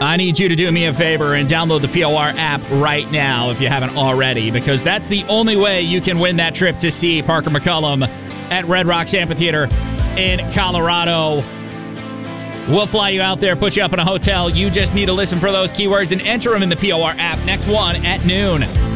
I need you to do me a favor and download the POR app right now if you haven't already, because that's the only way you can win that trip to see Parker McCollum at Red Rocks Amphitheater in Colorado. We'll fly you out there, put you up in a hotel. You just need to listen for those keywords and enter them in the POR app. Next one at noon.